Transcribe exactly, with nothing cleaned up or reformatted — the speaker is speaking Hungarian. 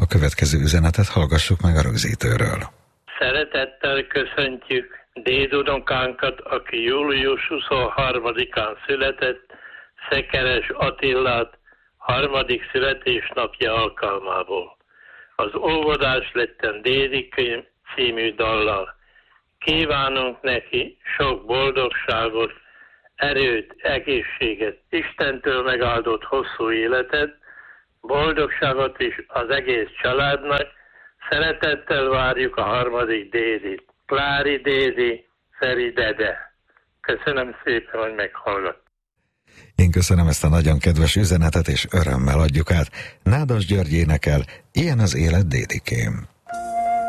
következő üzenetet hallgassuk meg a rögzítőről. Szeretettel köszöntjük dédunokánkat, aki július huszonharmadikán született, Szekeres Attilát, harmadik születésnapja alkalmából. Az óvodás lettem Dédikém című dallal. Kívánunk neki sok boldogságot, erőt, egészséget, Istentől megáldott hosszú életet, boldogságot is az egész családnak. Szeretettel várjuk a harmadik Dédit. Klári Dédi, Feri Dede. Köszönöm szépen, hogy meghallgat. Én köszönöm ezt a nagyon kedves üzenetet, és örömmel adjuk át. Nádas György énekel, Ilyen az élet, Dédikém.